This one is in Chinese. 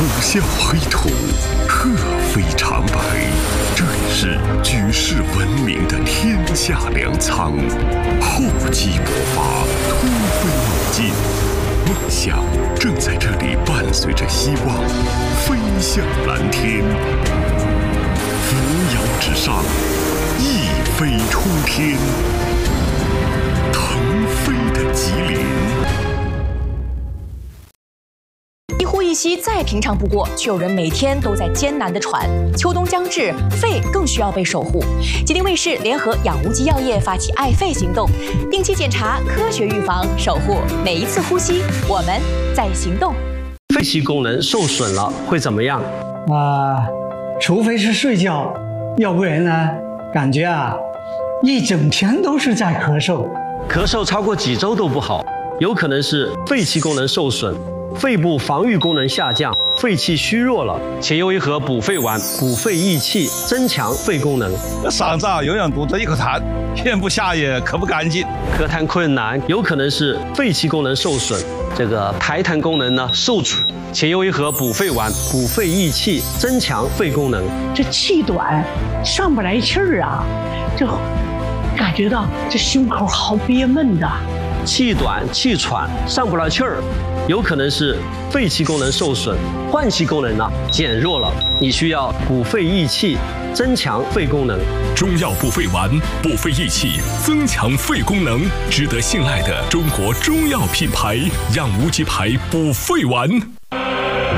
笑黑土，鹤飞长白。这里是举世闻名的天下粮仓，厚积薄发，突飞猛进，梦想正在这里伴随着希望飞向蓝天，扶摇直上，一飞冲天，腾飞的吉林。 一呼一吸再平常不过，却有人每天都在艰难地喘。秋冬将至，肺更需要被守护。吉林卫视联合养无极药业发起爱肺行动，定期检查，科学预防，守护每一次呼吸。我们在行动。 肺气功能受损了会怎么样？ 除非是睡觉，要不然呢，感觉一整天都是在咳嗽。 咳嗽超过几周都不好，有可能是肺气功能受损。肺部防御功能下降，肺气虚弱了，且用一盒补肺丸，补肺益气，增强肺功能。 嗓子永远堵着一口痰，咽不下也咳不干净， 咳痰困难，有可能是肺气功能受损，这个排痰功能呢受阻，且用一盒补肺丸，补肺益气，增强肺功能。 这气短，上不来气儿就感觉到这胸口好憋闷的。 气短气喘上不来气儿，有可能是肺气功能受损，换气功能减弱了，你需要补肺益气，增强肺功能。 中药补肺丸，补肺益气，增强肺功能，值得信赖的中国中药品牌养无极牌补肺丸。